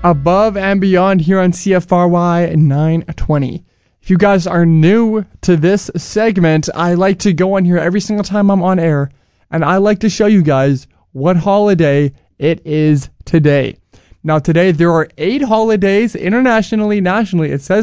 Above and Beyond here on CFRY 920. If you guys are new to this segment, I like to go on here every single time I'm on air, and I like to show you guys what holiday it is today. Now today there are 8 holidays internationally, nationally. It says